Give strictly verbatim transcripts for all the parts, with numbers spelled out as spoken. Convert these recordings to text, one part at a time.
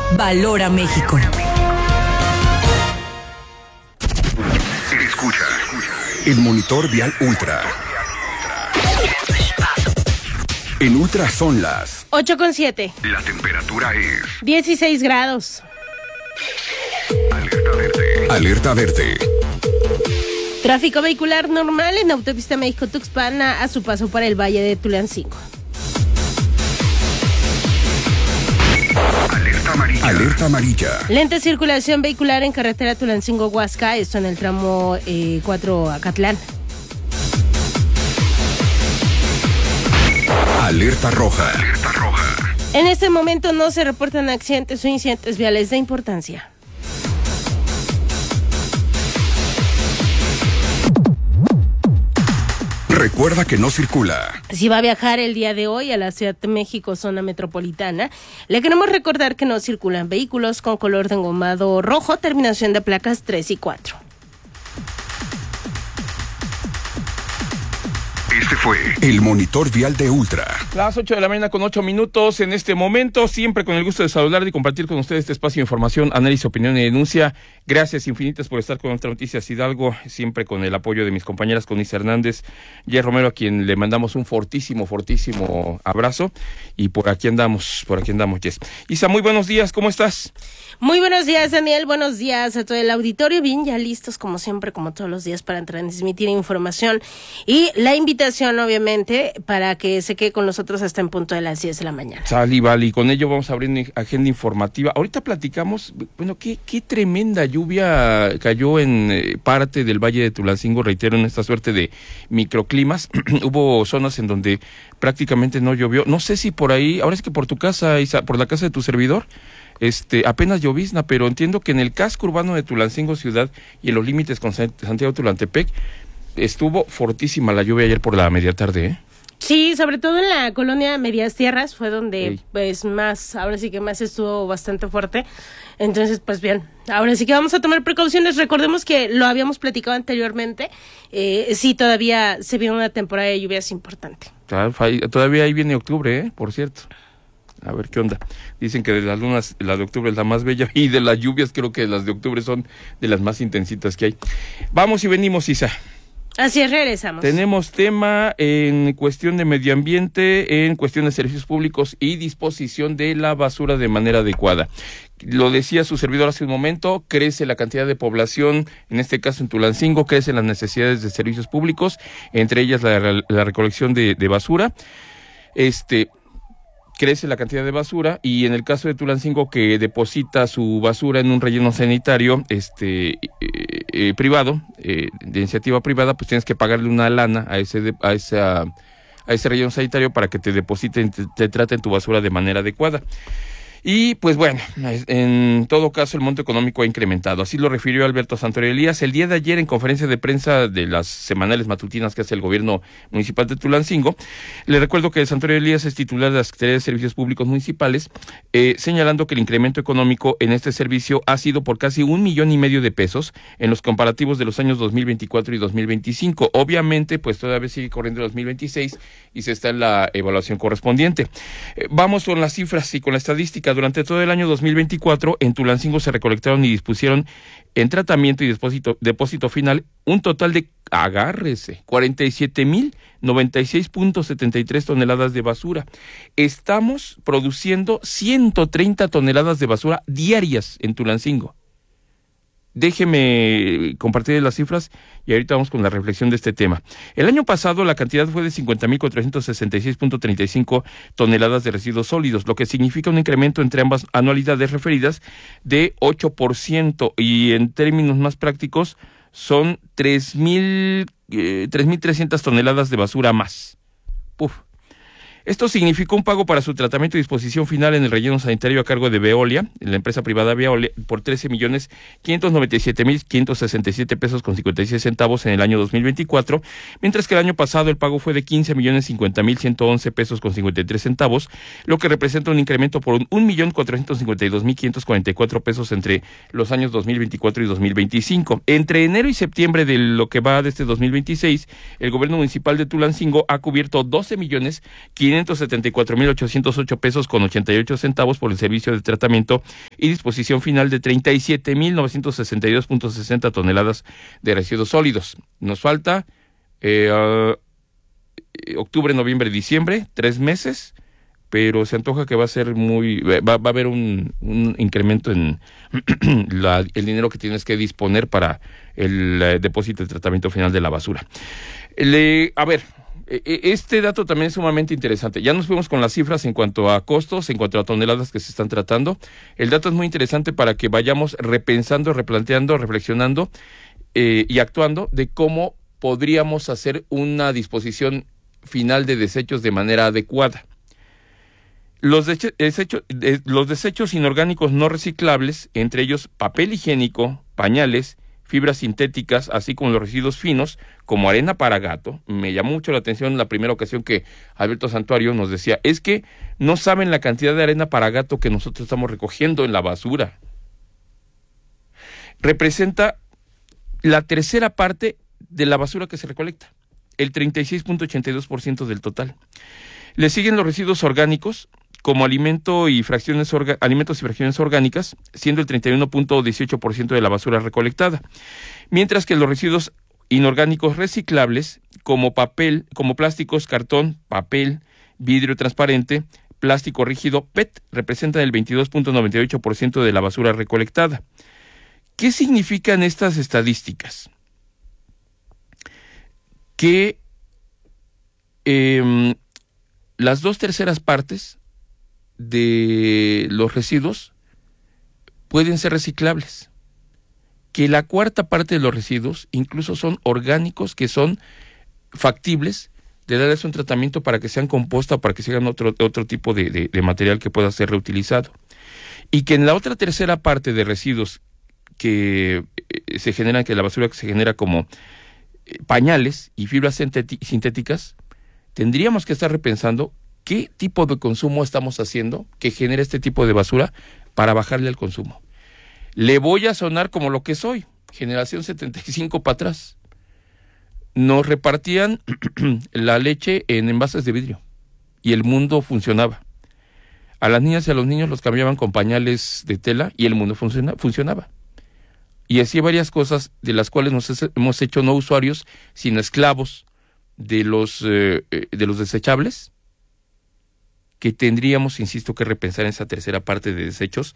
Valora México. Escucha el monitor Vial Ultra. En Ultra son las ocho con siete. La temperatura es dieciséis grados. Alerta verde. Alerta verde. Tráfico vehicular normal en Autopista México-Tuxpan a su paso por el Valle de Tulancingo. Alerta amarilla. Alerta amarilla. Lenta circulación vehicular en carretera Tulancingo-Huasca, esto en el tramo eh, cuatro Acatlán. Alerta roja. Alerta roja. En este momento no se reportan accidentes o incidentes viales de importancia. Recuerda que no circula. Si va a viajar el día de hoy a la Ciudad de México, zona metropolitana, le queremos recordar que no circulan vehículos con color de engomado rojo, terminación de placas tres y cuatro. Este fue el monitor vial de Ultra. Las ocho de la mañana con ocho minutos en este momento, siempre con el gusto de saludar y compartir con ustedes este espacio de información, análisis, opinión y denuncia. Gracias infinitas por estar con Ultra Noticias Hidalgo, siempre con el apoyo de mis compañeras, con Isa Hernández y a Romero, a quien le mandamos un fortísimo, fortísimo abrazo. Y por aquí andamos, por aquí andamos, Jess. Isa, muy buenos días, ¿cómo estás? Muy buenos días, Daniel, buenos días a todo el auditorio. Bien, ya listos como siempre, como todos los días, para transmitir información y la invitación, obviamente, para que se quede con nosotros hasta en punto de las diez de la mañana. Sal y vale, y con ello vamos a abrir una agenda informativa. Ahorita platicamos, bueno, qué, qué tremenda lluvia cayó en eh, parte del Valle de Tulancingo, reitero, en esta suerte de microclimas. Hubo zonas en donde prácticamente no llovió. No sé si por ahí, ahora es que por tu casa, Isa, por la casa de tu servidor, Este, apenas llovizna, pero entiendo que en el casco urbano de Tulancingo ciudad y en los límites con Santiago Tulantepec estuvo fortísima la lluvia ayer por la media tarde, ¿eh? Sí, sobre todo en la colonia Medias Tierras fue donde Ey. pues más, ahora sí que más estuvo bastante fuerte. Entonces, pues bien, ahora sí que vamos a tomar precauciones. Recordemos que lo habíamos platicado anteriormente, eh, sí, todavía se viene una temporada de lluvias importante. Todavía ahí viene octubre, ¿eh? Por cierto. A ver qué onda. Dicen que de las lunas, la de octubre es la más bella, y de las lluvias creo que las de octubre son de las más intensitas que hay. Vamos y venimos, Isa. Así es, regresamos. Tenemos tema en cuestión de medio ambiente, en cuestión de servicios públicos y disposición de la basura de manera adecuada. Lo decía su servidor hace un momento, crece la cantidad de población, en este caso en Tulancingo, crecen las necesidades de servicios públicos, entre ellas la, la recolección de, de basura. Este... crece la cantidad de basura, y en el caso de Tulancingo, que deposita su basura en un relleno sanitario este eh, eh, privado, eh, de iniciativa privada, pues tienes que pagarle una lana a ese de, a esa a ese relleno sanitario para que te depositen, te, te traten tu basura de manera adecuada. Y pues bueno, en todo caso el monto económico ha incrementado. Así lo refirió Alberto Santorio Elías el día de ayer en conferencia de prensa de las semanales matutinas que hace el gobierno municipal de Tulancingo. Le recuerdo que Santorio Elías es titular de la Secretaría de Servicios Públicos Municipales, eh, señalando que el incremento económico en este servicio ha sido por casi un millón y medio de pesos en los comparativos de los años dos mil veinticuatro y dos mil veinticinco. Obviamente, pues todavía sigue corriendo el dos mil veintiséis y se está en la evaluación correspondiente. Eh, vamos con las cifras y con la estadística. Durante todo el año dos mil veinticuatro, en Tulancingo se recolectaron y dispusieron en tratamiento y depósito, depósito final un total de, agárrese, cuarenta y siete mil noventa y seis punto setenta y tres toneladas de basura. Estamos produciendo ciento treinta toneladas de basura diarias en Tulancingo. Déjeme compartir las cifras y ahorita vamos con la reflexión de este tema. El año pasado la cantidad fue de cincuenta mil cuatrocientos sesenta y seis punto treinta y cinco toneladas de residuos sólidos, lo que significa un incremento entre ambas anualidades referidas de ocho por ciento, y en términos más prácticos son tres mil trescientas toneladas de basura más. Puf. Esto significó un pago para su tratamiento y disposición final en el relleno sanitario a cargo de Veolia, la empresa privada Veolia, por trece millones quinientos noventa y siete mil quinientos sesenta y siete pesos con cincuenta y seis centavos en el año dos mil veinticuatro, mientras que el año pasado el pago fue de quince millones cincuenta mil ciento once pesos con cincuenta y tres centavos, lo que representa un incremento por un millón cuatrocientos cincuenta y dos mil quinientos cuarenta y cuatro pesos entre los años dos mil veinticuatro y dos mil veinticinco. Entre enero y septiembre de lo que va de este dos mil veintiséis, el gobierno municipal de Tulancingo ha cubierto doce millones quinientos quinientos setenta y cuatro mil ochocientos ocho pesos con ochenta y ocho centavos por el servicio de tratamiento y disposición final de treinta y siete mil novecientos sesenta y dos punto sesenta toneladas de residuos sólidos. Nos falta eh, uh, octubre, noviembre, diciembre, tres meses, pero se antoja que va a ser muy, va, va a haber un, un incremento en la, el dinero que tienes que disponer para el uh, depósito de tratamiento final de la basura. Le, a ver, este dato también es sumamente interesante. Ya nos fuimos con las cifras en cuanto a costos, en cuanto a toneladas que se están tratando. El dato es muy interesante para que vayamos repensando, replanteando, reflexionando eh, y actuando de cómo podríamos hacer una disposición final de desechos de manera adecuada. Los, deche- desecho- de- los desechos inorgánicos no reciclables, entre ellos papel higiénico, pañales, fibras sintéticas, así como los residuos finos, como arena para gato. Me llamó mucho la atención la primera ocasión que Alberto Santuario nos decía, es que no saben la cantidad de arena para gato que nosotros estamos recogiendo en la basura. Representa la tercera parte de la basura que se recolecta, el treinta y seis punto ochenta y dos por ciento del total. Le siguen los residuos orgánicos, como alimento y fracciones orga, alimentos y fracciones orgánicas, siendo el treinta y uno punto dieciocho por ciento de la basura recolectada, mientras que los residuos inorgánicos reciclables, como papel, como plásticos, cartón, papel, vidrio transparente, plástico rígido, P E T, representan el veintidós punto noventa y ocho por ciento de la basura recolectada. ¿Qué significan estas estadísticas? Que eh, las dos terceras partes de los residuos pueden ser reciclables, que la cuarta parte de los residuos incluso son orgánicos, que son factibles de darles un tratamiento para que sean composta, para que sean otro, otro tipo de, de, de material que pueda ser reutilizado, y que en la otra tercera parte de residuos que eh, se generan, que la basura que se genera como eh, pañales y fibras sintéticas, tendríamos que estar repensando qué tipo de consumo estamos haciendo que genera este tipo de basura para bajarle al consumo. Le voy a sonar como lo que soy, generación setenta y cinco para atrás. Nos repartían la leche en envases de vidrio y el mundo funcionaba. A las niñas y a los niños los cambiaban con pañales de tela y el mundo funciona, funcionaba. Y así varias cosas de las cuales nos hemos hecho no usuarios, sino esclavos de los, eh, de los desechables, que tendríamos, insisto, que repensar en esa tercera parte de desechos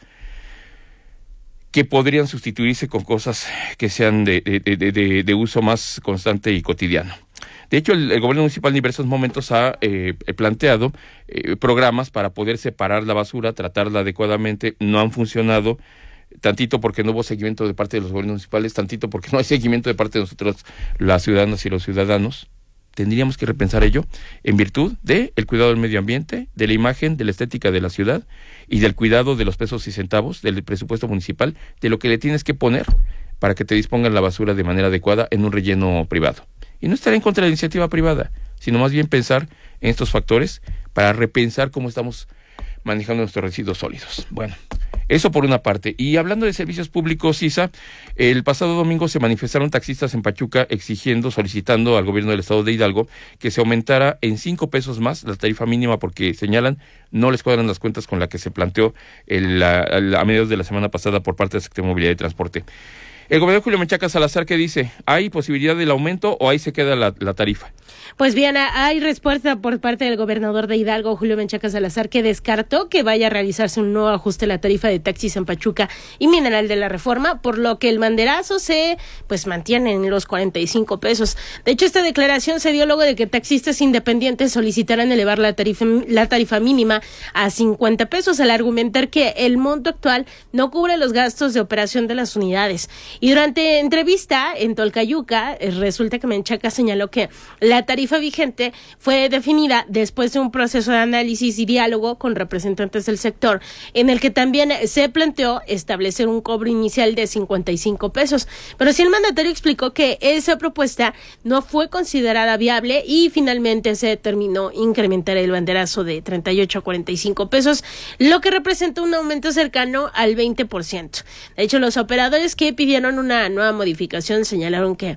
que podrían sustituirse con cosas que sean de, de, de, de, de uso más constante y cotidiano. De hecho, el, el gobierno municipal en diversos momentos ha eh, planteado eh, programas para poder separar la basura, tratarla adecuadamente. No han funcionado, tantito porque no hubo seguimiento de parte de los gobiernos municipales, tantito porque no hay seguimiento de parte de nosotros, las ciudadanas y los ciudadanos. Tendríamos que repensar ello en virtud de el cuidado del medio ambiente, de la imagen, de la estética de la ciudad y del cuidado de los pesos y centavos del presupuesto municipal, de lo que le tienes que poner para que te dispongan la basura de manera adecuada en un relleno privado. Y no estar en contra de la iniciativa privada, sino más bien pensar en estos factores para repensar cómo estamos manejando nuestros residuos sólidos. Bueno, eso por una parte. Y hablando de servicios públicos, Isa, el pasado domingo se manifestaron taxistas en Pachuca exigiendo, solicitando al gobierno del estado de Hidalgo que se aumentara en cinco pesos más la tarifa mínima, porque señalan no les cuadran las cuentas con la que se planteó el, a, a mediados de la semana pasada por parte del sector de Movilidad y Transporte. El gobernador Julio Menchaca Salazar, ¿qué dice? ¿Hay posibilidad del aumento o ahí se queda la, la tarifa? Pues bien, hay respuesta por parte del gobernador de Hidalgo, Julio Menchaca Salazar, que descartó que vaya a realizarse un nuevo ajuste a la tarifa de taxis en Pachuca y Mineral de la Reforma, por lo que el banderazo se pues mantiene en los cuarenta y cinco pesos. De hecho, esta declaración se dio luego de que taxistas independientes solicitaran elevar la tarifa, la tarifa mínima a cincuenta pesos, al argumentar que el monto actual no cubre los gastos de operación de las unidades. Y durante entrevista en Tolcayuca, resulta que Menchaca señaló que la tarifa vigente fue definida después de un proceso de análisis y diálogo con representantes del sector, en el que también se planteó establecer un cobro inicial de cincuenta y cinco pesos. Pero sí, el mandatario explicó que esa propuesta no fue considerada viable y finalmente se determinó incrementar el banderazo de treinta y ocho a cuarenta y cinco pesos, lo que representa un aumento cercano al veinte por ciento. De hecho, los operadores que pidieron una nueva modificación señalaron que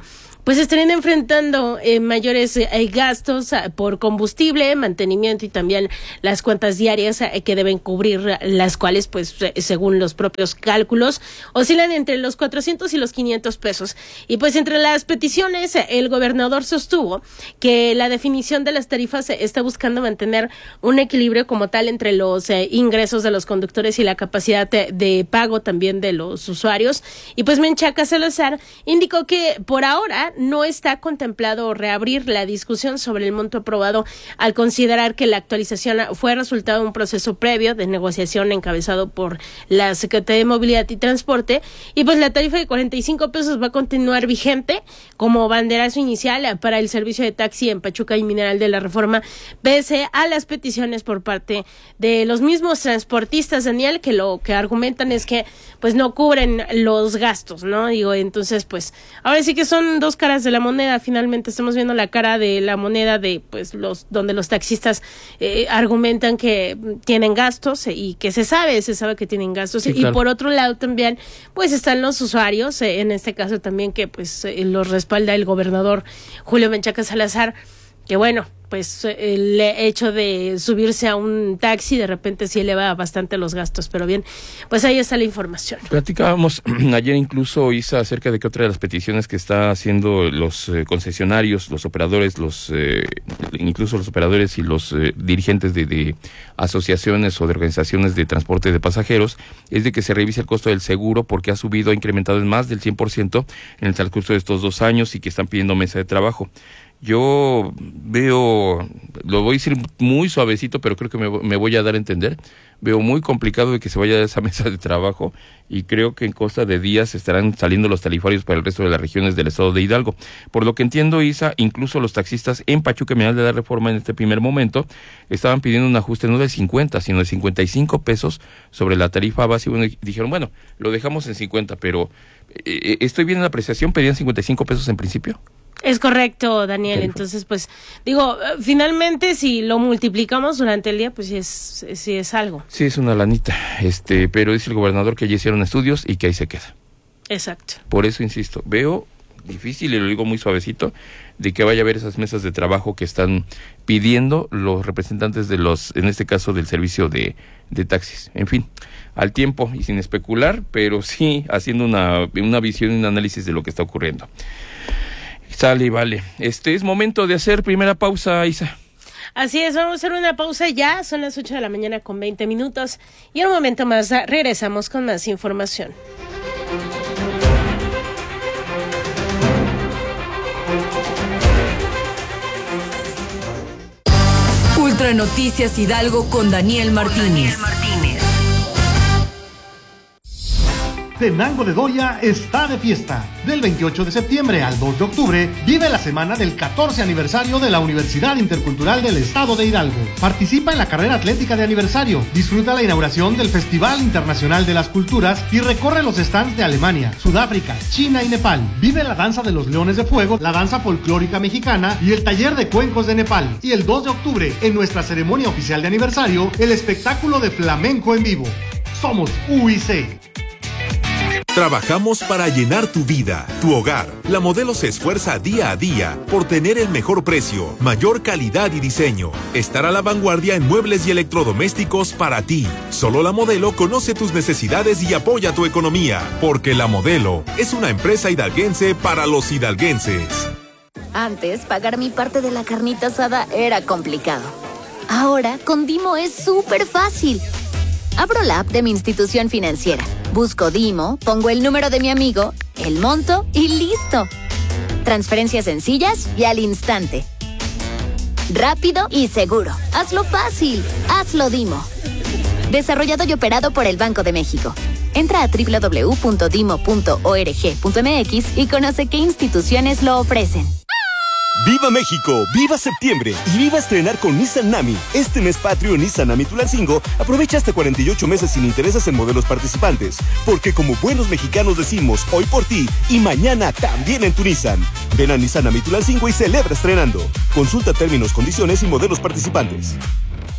pues estarían enfrentando eh, mayores eh, gastos eh, por combustible, mantenimiento y también las cuentas diarias eh, que deben cubrir, las cuales pues eh, según los propios cálculos oscilan entre los cuatrocientos y los quinientos pesos. Y pues entre las peticiones eh, el gobernador sostuvo que la definición de las tarifas eh, está buscando mantener un equilibrio como tal entre los eh, ingresos de los conductores y la capacidad de, de pago también de los usuarios. Y pues Menchaca Salazar indicó que por ahora no está contemplado reabrir la discusión sobre el monto aprobado al considerar que la actualización fue resultado de un proceso previo de negociación encabezado por la Secretaría de Movilidad y Transporte, y pues la tarifa de cuarenta y cinco pesos va a continuar vigente como banderazo inicial para el servicio de taxi en Pachuca y Mineral de la Reforma, pese a las peticiones por parte de los mismos transportistas, Daniel, que lo que argumentan es que pues no cubren los gastos, ¿no? Digo, entonces pues ahora sí que son dos caras de la moneda. Finalmente estamos viendo la cara de la moneda de pues los donde los taxistas eh, argumentan que tienen gastos eh, y que se sabe, se sabe que tienen gastos, sí, y claro. Por otro lado también pues están los usuarios, eh, en este caso también que pues eh, los respalda el gobernador Julio Menchaca Salazar, que bueno, pues el hecho de subirse a un taxi de repente sí eleva bastante los gastos, pero bien, pues ahí está la información. Platicábamos ayer incluso, Isa, acerca de que otra de las peticiones que está haciendo los eh, concesionarios, los operadores, los eh, incluso los operadores y los eh, dirigentes de, de asociaciones o de organizaciones de transporte de pasajeros, es de que se revise el costo del seguro porque ha subido, ha incrementado en más del cien por ciento en el transcurso de estos dos años y que están pidiendo mesa de trabajo. Yo veo, lo voy a decir muy suavecito, pero creo que me, me voy a dar a entender, veo muy complicado de que se vaya a esa mesa de trabajo y creo que en costa de días estarán saliendo los tarifarios para el resto de las regiones del estado de Hidalgo. Por lo que entiendo, Isa, incluso los taxistas en Pachuca y Mineral de la Reforma en este primer momento estaban pidiendo un ajuste no de cincuenta, sino de cincuenta y cinco pesos sobre la tarifa base. Bueno, y dijeron, bueno, lo dejamos en cincuenta, pero eh, estoy viendo la apreciación, pedían cincuenta y cinco pesos en principio. Es correcto, Daniel. Entonces, pues, digo, finalmente si lo multiplicamos durante el día, pues sí es, sí es algo. Sí, es una lanita, este, pero dice el gobernador que ya hicieron estudios y que ahí se queda. Exacto. Por eso insisto, veo difícil, y lo digo muy suavecito, de que vaya a haber esas mesas de trabajo que están pidiendo los representantes de los, en este caso, del servicio de, de taxis. En fin, al tiempo y sin especular, pero sí haciendo una, una visión y un análisis de lo que está ocurriendo. Sale y vale. Este es momento de hacer primera pausa, Isa. Así es, vamos a hacer una pausa ya, son las ocho de la mañana con veinte minutos y en un momento más regresamos con más información. Ultra Noticias Hidalgo con Daniel Martínez. Daniel Martínez. Tenango de Doria está de fiesta. Del veintiocho de septiembre al dos de octubre, vive la semana del catorce aniversario de la Universidad Intercultural del Estado de Hidalgo. Participa en la carrera atlética de aniversario, disfruta la inauguración del Festival Internacional de las Culturas y recorre los stands de Alemania, Sudáfrica, China y Nepal. Vive la danza de los leones de fuego, la danza folclórica mexicana y el taller de cuencos de Nepal. Y el dos de octubre, en nuestra ceremonia oficial de aniversario, el espectáculo de flamenco en vivo. Somos U I C. Trabajamos para llenar tu vida, tu hogar. La Modelo se esfuerza día a día por tener el mejor precio, mayor calidad y diseño. Estar a la vanguardia en muebles y electrodomésticos para ti. Solo La Modelo conoce tus necesidades y apoya tu economía. Porque La Modelo es una empresa hidalguense para los hidalguenses. Antes, pagar mi parte de la carnita asada era complicado. Ahora, con Dimo es súper fácil. Abro la app de mi institución financiera. Busco Dimo, pongo el número de mi amigo, el monto y listo. Transferencias sencillas y al instante. Rápido y seguro. Hazlo fácil. Hazlo Dimo. Desarrollado y operado por el Banco de México. Entra a doble u doble u doble u punto dimo punto org punto m x y conoce qué instituciones lo ofrecen. ¡Viva México! ¡Viva septiembre! Y viva estrenar con Nissan Nami. Este mes patrio en Nissan Nami Tulancingo aprovecha hasta cuarenta y ocho meses sin intereses en modelos participantes. Porque como buenos mexicanos decimos hoy por ti y mañana también en tu Nissan. Ven a Nissan Nami Tulancingo y celebra estrenando. Consulta términos, condiciones y modelos participantes.